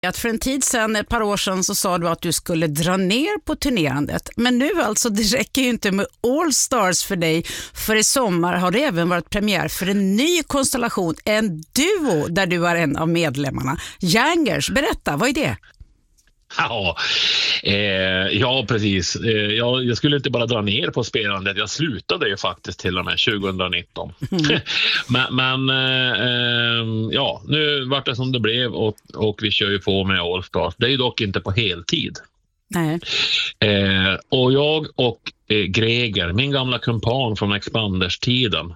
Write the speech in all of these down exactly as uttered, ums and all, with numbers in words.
Att för en tid sedan, ett par år sedan, så sa du att du skulle dra ner på turnerandet. Men nu alltså, det räcker ju inte med All Stars för dig. För i sommar har det även varit premiär för en ny konstellation, en duo där du är en av medlemmarna. Yangers, berätta, vad är det? Ja, eh, ja precis. Eh, jag, jag skulle inte bara dra ner på spelandet. Jag slutade ju faktiskt till och med tjugonitton. Mm. men men eh, ja, nu vart det som det blev och, och vi kör ju på med All Stars. Det är ju dock inte på heltid. Nej. Eh, och jag och eh, Greger, min gamla kumpan från Expanders-tiden,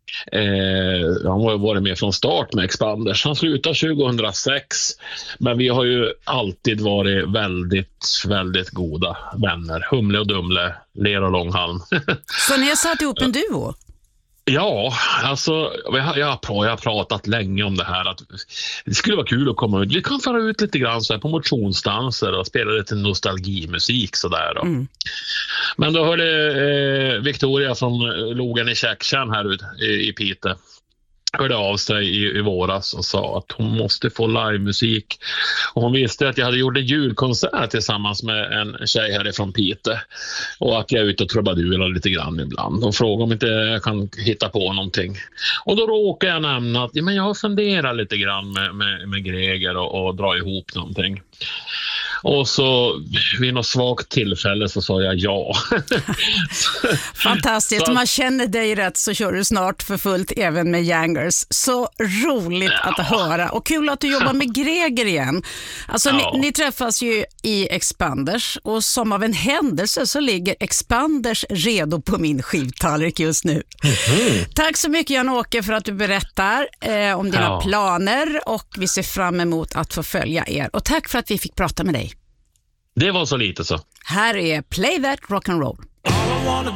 eh, han har ju varit med från start med Expanders. Han slutade tjugohundrasex, men vi har ju alltid varit väldigt, väldigt goda vänner. Humle och Dumle, Ler och Långhalm. Så ni har satt ihop en duo? Ja, alltså jag har, jag har pratat länge om det här att det skulle vara kul att komma ut. Vi kan fara ut lite grann så här på motionsdanser och spela lite nostalgimusik sådär då. Mm. Men då hörde eh, Victoria från Logen i Käcktjärn här ut i, i Piteå hörde av sig i, i våras och sa att hon måste få livemusik. Och hon visste att jag hade gjort en julkonsert tillsammans med en tjej härifrån Piteå och att jag är ute och trubadurar lite grann ibland och frågade om inte jag kan hitta på någonting. Och då råkade jag nämna att ja, men jag har funderat lite grann med, med, med Greger och, och dra ihop någonting. Och så vid något svagt tillfälle så sa jag ja. Fantastiskt, om man känner dig rätt så kör du snart för fullt även med Yangers. Så roligt ja. att höra och kul att du jobbar med Greger igen. Alltså ja. ni, ni träffas ju i Expanders och som av en händelse så ligger Expanders redo på min skivtallrik just nu. Mm-hmm. Tack så mycket Jan-Åke för att du berättar eh, om dina ja. planer och vi ser fram emot att få följa er. Och tack för att vi fick prata med dig. Det var så lite så. Här är Play That Rock'n'Roll. All I wanna